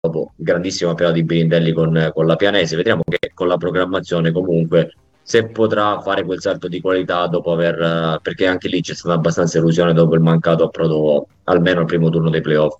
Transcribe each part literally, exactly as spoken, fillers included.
dopo grandissimo appello di Birindelli con, con la Pianese. Vedremo che con la programmazione comunque se potrà fare quel salto di qualità dopo aver, eh, perché anche lì c'è stata abbastanza illusione dopo il mancato approdo almeno al primo turno dei playoff.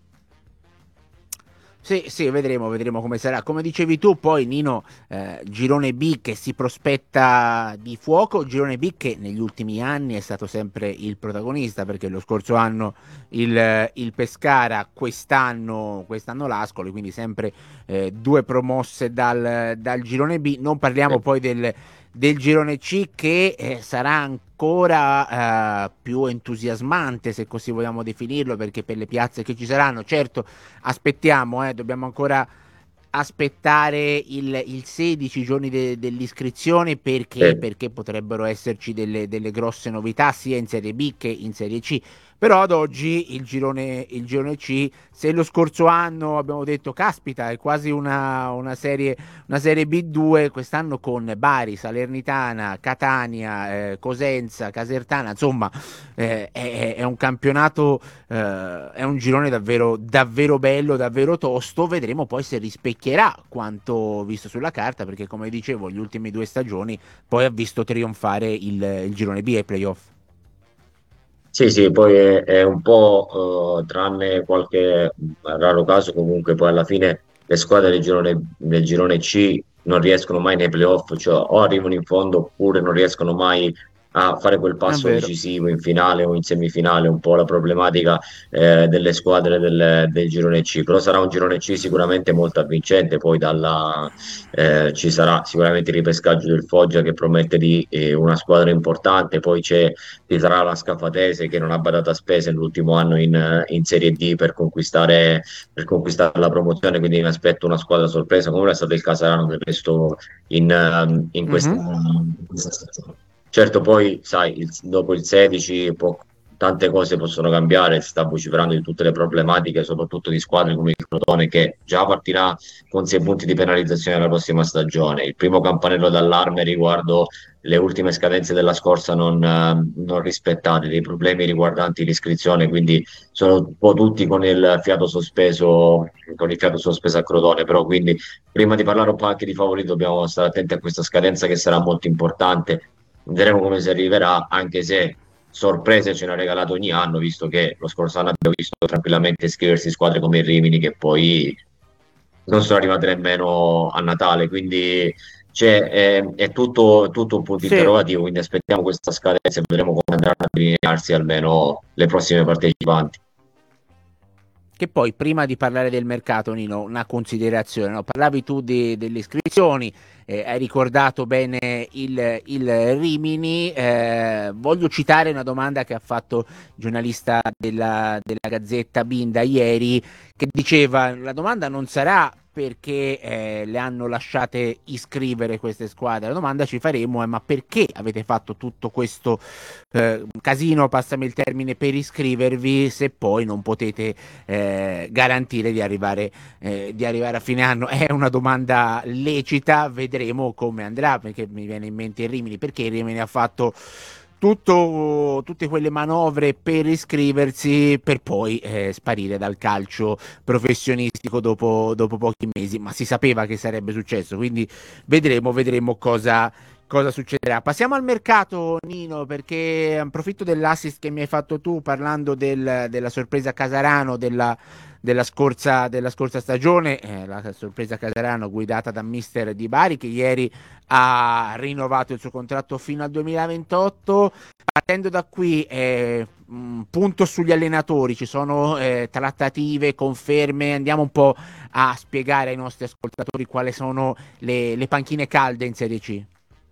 Sì, sì, vedremo, vedremo come sarà. Come dicevi tu, poi Nino, eh, girone B che si prospetta di fuoco, girone B che negli ultimi anni è stato sempre il protagonista, perché lo scorso anno il, il Pescara, quest'anno, quest'anno l'Ascoli, quindi sempre eh, due promosse dal, dal girone B. Non parliamo poi del, del girone C che eh, sarà ancora eh, più entusiasmante, se così vogliamo definirlo, perché per le piazze che ci saranno, certo aspettiamo, eh, dobbiamo ancora aspettare il, il sedici giorni de- dell'iscrizione perché, Eh, perché potrebbero esserci delle, delle grosse novità sia in Serie B che in Serie C. Però ad oggi il girone, il girone C, se lo scorso anno abbiamo detto caspita è quasi una, una serie, una serie B due, quest'anno con Bari, Salernitana, Catania, eh, Cosenza, Casertana, insomma eh, è, è un campionato, eh, è un girone davvero, davvero bello, davvero tosto. Vedremo poi se rispecchierà quanto visto sulla carta, perché come dicevo, gli ultimi due stagioni poi ha visto trionfare il, il girone B ai playoff. Sì, sì, poi è, è un po', eh, tranne qualche raro caso, comunque poi alla fine le squadre del girone, del girone C non riescono mai nei playoff, cioè o arrivano in fondo oppure non riescono mai a fare quel È passo vero. decisivo in finale o in semifinale, un po' la problematica eh, delle squadre del, del girone C, però sarà un girone C sicuramente molto avvincente, poi dalla, eh, ci sarà sicuramente il ripescaggio del Foggia che promette di eh, una squadra importante, poi c'è ci sarà la Scafatese che non ha badato a spese nell'ultimo anno in, in Serie D per conquistare, per conquistare la promozione, quindi mi aspetto una squadra sorpresa, come è stato il Casarano del resto in, ehm, in questa, Mhm. in questa stagione. Certo, poi sai, il- dopo il sedici può- tante cose possono cambiare, si sta vociferando di tutte le problematiche, soprattutto di squadre come il Crotone che già partirà con sei punti di penalizzazione la prossima stagione. Il primo campanello d'allarme riguardo le ultime scadenze della scorsa non, eh, non rispettate, dei problemi riguardanti l'iscrizione, quindi sono un po' tutti con il fiato sospeso, con il fiato sospeso a Crotone, però quindi prima di parlare un po' anche di favoriti dobbiamo stare attenti a questa scadenza che sarà molto importante. Vedremo come si arriverà, anche se sorprese ce ne ha regalato ogni anno, visto che lo scorso anno abbiamo visto tranquillamente iscriversi squadre come il Rimini che poi non sono arrivate nemmeno a Natale, quindi c'è, è, è tutto, tutto un punto Sì, interrogativo, quindi aspettiamo questa scadenza e vedremo come andranno a delinearsi almeno le prossime partecipanti. che poi prima di parlare del mercato, Nino, una considerazione, no? Parlavi tu di- delle iscrizioni, eh, hai ricordato bene il, il Rimini, eh, voglio citare una domanda che ha fatto il giornalista della, della Gazzetta Binda ieri, che diceva la domanda non sarà perché eh, le hanno lasciate iscrivere queste squadre, la domanda ci faremo è ma perché avete fatto tutto questo eh, casino, passami il termine, per iscrivervi se poi non potete eh, garantire di arrivare, eh, di arrivare a fine anno? È una domanda lecita, vedremo come andrà, perché mi viene in mente il Rimini, perché il Rimini ha fatto tutto, tutte quelle manovre per iscriversi per poi eh, sparire dal calcio professionistico dopo, dopo pochi mesi, ma si sapeva che sarebbe successo, quindi vedremo, vedremo cosa, cosa succederà. Passiamo al mercato, Nino, perché approfitto dell'assist che mi hai fatto tu parlando del- della sorpresa Casarano della, della scorsa, della scorsa stagione, eh, la sorpresa Casarano guidata da mister Di Bari che ieri ha rinnovato il suo contratto fino al duemilaventotto. Partendo da qui, eh, mh, punto sugli allenatori, ci sono eh, trattative, conferme, andiamo un po' a spiegare ai nostri ascoltatori quali sono le, le panchine calde in Serie C.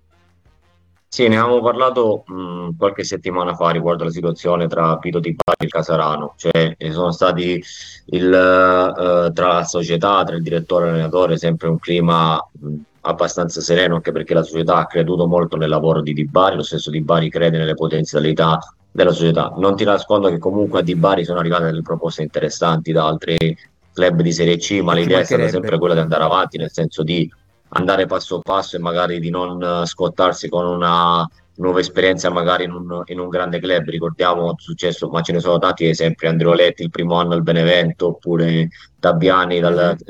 Sì, ne avevamo parlato mh, qualche settimana fa riguardo la situazione tra Pito Di Bari e il Casarano, cioè eh, sono stati il, eh, tra la società, tra il direttore e l'allenatore, sempre un clima mh, abbastanza sereno, anche perché la società ha creduto molto nel lavoro di Di Bari, lo stesso Di Bari crede nelle potenzialità della società. Non ti nascondo che comunque a Di Bari sono arrivate delle proposte interessanti da altri club di Serie C, ma E ci l'idea è stata sempre mancherebbe. quella di andare avanti, nel senso di andare passo passo e magari di non eh, scottarsi con una nuova esperienza magari in un, in un grande club. Ricordiamo quanto è successo, ma ce ne sono tanti esempi: Andreoletti il primo anno al Benevento, oppure Tabiani dal, Mhm.